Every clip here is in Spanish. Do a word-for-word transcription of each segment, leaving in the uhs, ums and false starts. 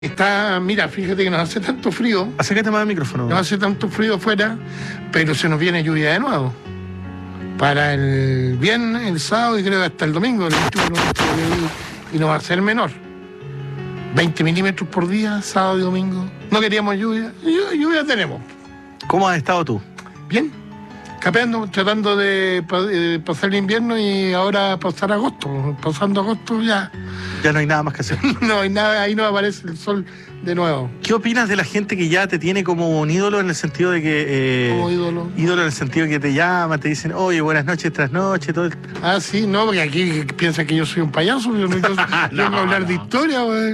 Está, mira, fíjate que nos hace tanto frío, Acércate más al micrófono. nos hace tanto frío afuera, pero se nos viene lluvia de nuevo. Para el viernes, el sábado y creo que hasta el domingo, el veintiuno, y no va a ser menor. veinte milímetros por día, sábado y domingo. No queríamos lluvia, y lluvia tenemos. ¿Cómo has estado tú? Bien, capeando, tratando de, pa- de pasar el invierno y ahora pasar agosto. Pasando agosto ya Ya no hay nada más que hacer. no hay nada, ahí no aparece el sol de nuevo. ¿Qué opinas de la gente que ya te tiene como un ídolo en el sentido de que... eh, Como ídolo. Ídolo en el sentido de que te llaman, te dicen, oye, buenas noches tras noche, todo el... Ah, sí, no, porque aquí piensan que yo soy un payaso, yo no yo, yo vengo a hablar de historia, güey.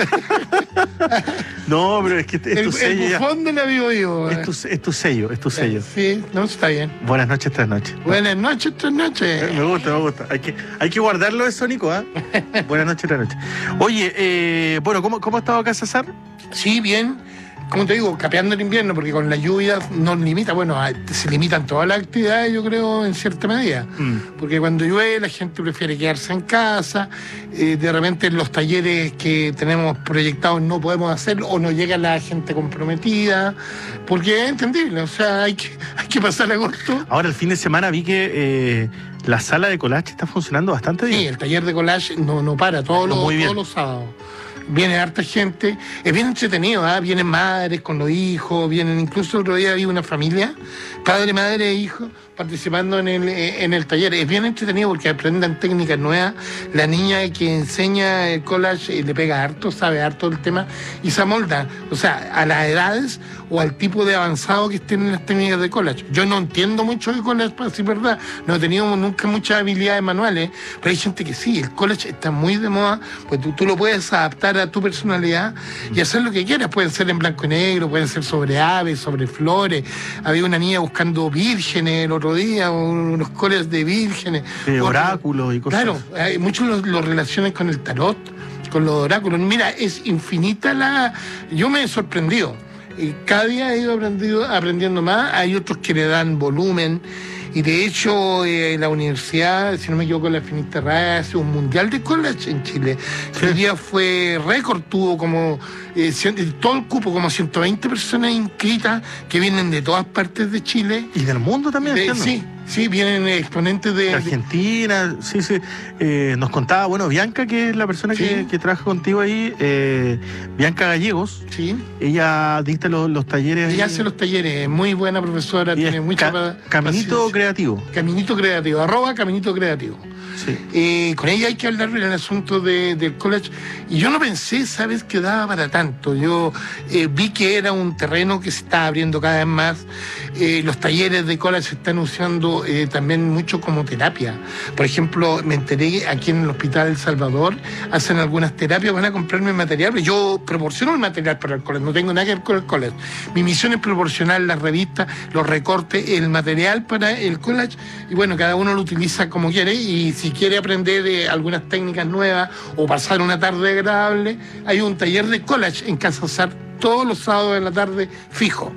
No, pero es que es El, tu sello el ya. bufón de la Vivo Vivo, güey. Es tu, es tu sello, es tu sello. Sí, no, está bien. Buenas noches tras noche. Buenas noches, buenas noches. Me gusta, me gusta. Hay que, hay que guardarlo eso, Nico, ¿ah? Buenas noches tras noche. Oye, eh, bueno, ¿cómo, ¿cómo ha estado acá, César? Sí, bien. Como te digo, capeando el invierno, porque con la lluvia nos limita, bueno, a- se limitan todas las actividades, yo creo, en cierta medida. Mm. Porque cuando llueve la gente prefiere quedarse en casa, eh, de repente los talleres que tenemos proyectados no podemos hacerlo o no llega la gente comprometida, porque es entendible, o sea, hay que, hay que pasar agosto. Ahora, el fin de semana vi que eh, la sala de collage está funcionando bastante Sí, bien. el taller de collage no, no para, todos los, Muy bien. todos los sábados. Viene harta gente, es bien entretenido, ¿ah? Vienen madres con los hijos, vienen, incluso el otro día había una familia, padre, madre e hijo, participando en el, eh, en el taller. Es bien entretenido porque aprenden técnicas nuevas. La niña que enseña el collage eh, le pega harto, sabe harto el tema y se amolda, o sea, a las edades o al tipo de avanzado que estén en las técnicas de collage. Yo no entiendo mucho de collage, para decir verdad, no he tenido nunca muchas habilidades manuales, pero hay gente que sí, el collage está muy de moda, pues tú, tú lo puedes adaptar a tu personalidad y hacer lo que quieras. Pueden ser en blanco y negro, pueden ser sobre aves, sobre flores. Había una niña buscando vírgenes el otro día, unos collages de vírgenes. De Otro- oráculos y cosas. Claro, hay muchos los, los relacionan con el tarot, con los oráculos. Mira, es infinita la... Yo me he sorprendido. Y cada día he ido aprendido, aprendiendo más. Hay otros que le dan volumen. Y de hecho, eh, la universidad, si no me equivoco, la Finisterrae hace un mundial de college en Chile. Sí. El día fue récord, tuvo como eh, cien- todo el cupo, como ciento veinte personas inscritas que vienen de todas partes de Chile. Y del mundo también, De- entiendo. sí, sí, vienen exponentes de, De de- Argentina, sí, sí. Eh, nos contaba, bueno, Bianca, que es la persona Sí. que, que trabaja contigo ahí, eh, Bianca Gallegos, sí. ella dicta los, los talleres. Ella ahí. hace los talleres, es muy buena profesora, Y tiene es mucha ca- pa- Caminito paciencia. Creativo. Caminito Creativo, arroba Caminito Creativo. Sí. Eh, con ella hay que hablar del asunto de- del college. Y yo no pensé, ¿sabes?, que daba para tanto. Yo eh, vi que era un terreno que se está abriendo cada vez más. Eh, los talleres de college se están usando eh, también mucho como terapia. Por ejemplo, me enteré aquí en el Hospital El Salvador, hacen algunas terapias, van a comprarme material. Yo proporciono el material para el college, no tengo nada que ver con el college. Mi misión es proporcionar las revistas, los recortes, el material para el college. Y bueno, cada uno lo utiliza como quiere. Y si quiere aprender eh, algunas técnicas nuevas o pasar una tarde agradable, hay un taller de college en Casa Sar todos los sábados de la tarde fijo.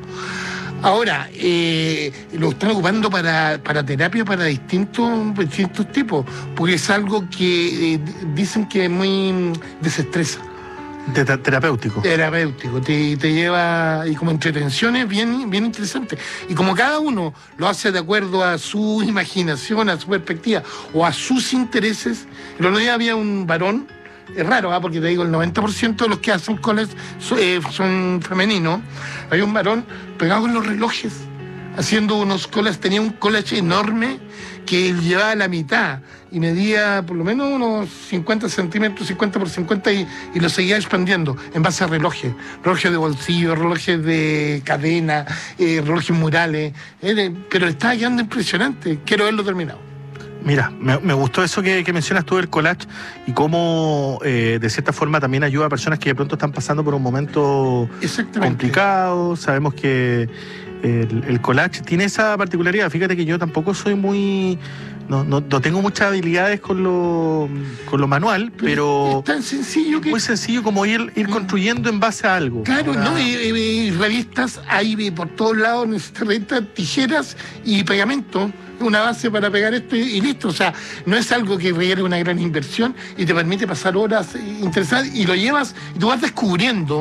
Ahora, eh, lo están ocupando para, para terapia para distintos, distintos tipos, porque es algo que eh, dicen que es muy desestresa. De te- terapéutico. Terapéutico, te, te lleva, y como entretenciones bien, bien interesantes. Y como cada uno lo hace de acuerdo a su imaginación, a su perspectiva o a sus intereses. El otro día había un varón, es raro, ¿ah? Porque te digo, el noventa por ciento de los que hacen college son, eh, son femeninos. Había un varón pegado en los relojes, haciendo unos collages, tenía un collage enorme que él llevaba a la mitad y medía por lo menos unos cincuenta centímetros, cincuenta por cincuenta, y, y lo seguía expandiendo en base a relojes, relojes de bolsillo, relojes de cadena, eh, relojes murales, eh, pero le estaba quedando impresionante, quiero verlo terminado. Mira, me, me gustó eso que, que mencionas tú del collage y cómo eh, de cierta forma también ayuda a personas que de pronto están pasando por un momento Exactamente. complicado. Sabemos que el, el collage tiene esa particularidad. Fíjate que yo tampoco soy muy... no, no, no tengo muchas habilidades con lo, con lo manual, pero, es tan sencillo que... muy sencillo como ir, ir construyendo en base a algo. Claro, Una- ¿no? Y, y- y revistas, hay por todos lados, necesitas revistas, tijeras y pegamento, una base para pegar esto y, y listo. O sea, no es algo que requiere una gran inversión y te permite pasar horas eh, interesantes y lo llevas y tú vas descubriendo